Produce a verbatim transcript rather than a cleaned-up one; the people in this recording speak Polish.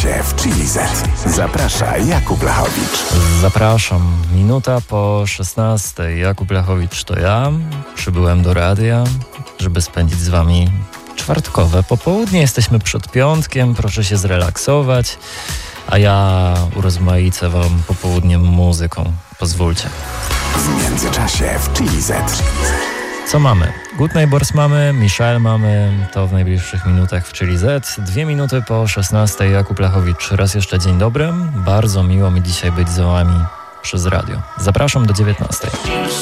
międzyczasie w Chili Z zaprasza Jakub Lachowicz. Zapraszam. Minuta po szesnastej. Jakub Lachowicz to ja. Przybyłem do radia, żeby spędzić z wami czwartkowe popołudnie. Jesteśmy przed piątkiem, proszę się zrelaksować, a ja urozmaicę wam popołudniem muzyką. Pozwólcie. W międzyczasie w Chili Z. Co mamy? Good Neighbors mamy, Michelle mamy, to w najbliższych minutach w Chili Z. Dwie minuty po szesnastej. Jakub Lachowicz. Raz jeszcze dzień dobry. Bardzo miło mi dzisiaj być z wami przez radio. Zapraszam do dziewiętnastej.